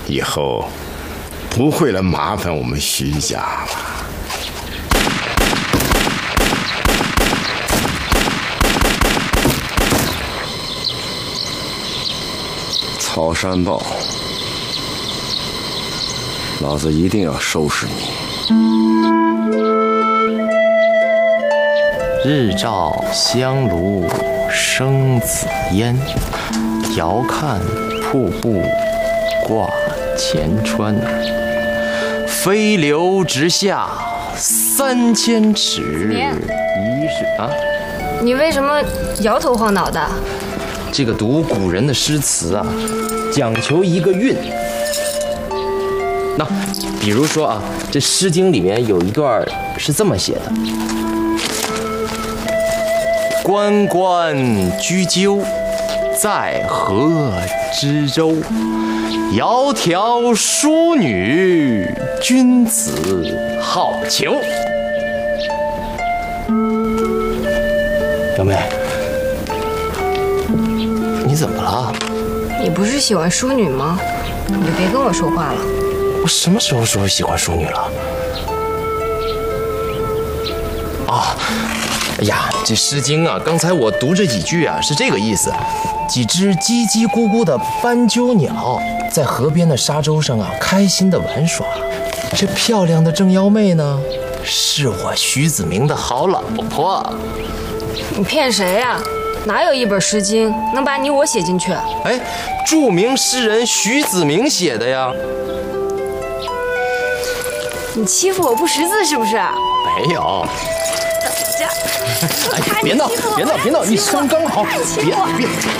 以后不会来麻烦我们徐家了。 曹山豹，老子一定要收拾你！ 日照香炉生紫烟，遥看瀑布挂前川。飞流直下3000尺，疑是啊。 你为什么摇头晃脑的？ 这个读古人的诗词啊，讲求一个韵。那比如说啊，这《诗经》里面有一段是这么写的：关关雎鸠，在河之洲。窈窕淑女，君子好逑。小妹，你怎么了？ 你不是喜欢淑女吗？你就别跟我说话了。 我什么时候说喜欢淑女了？啊，哎呀，这《诗经》啊，刚才我读这几句啊，是这个意思：几只叽叽咕咕的斑鸠鸟在河边的沙洲上啊，开心的玩耍。这漂亮的正妖妹呢，是我徐子明的好老婆。 你骗谁呀？哪有一本《诗经》能把你我写进去？ 哎，著名诗人徐子明写的呀。 你欺负我不识字是不是？ 没有。 这， 哎，别闹，别闹，别闹！你身刚好，别。